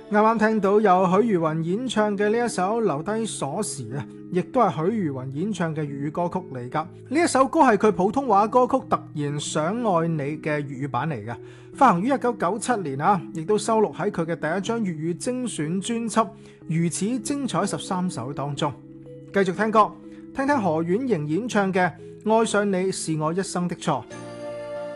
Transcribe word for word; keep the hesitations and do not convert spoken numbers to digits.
啱啱聽到有許茹芸演唱嘅呢一首《留低鎖匙》啊，亦都係許茹芸演唱嘅粵語歌曲嚟噶。呢一首歌係佢普通話歌曲《突然想愛你》嘅粵語版嚟嘅，發行於一九九七年啊，亦都收錄喺佢嘅第一張粵語精選專輯《如此精彩十三首》當中。繼續聽歌，聽聽何婉瑩演唱嘅《愛上你是我一生的錯》。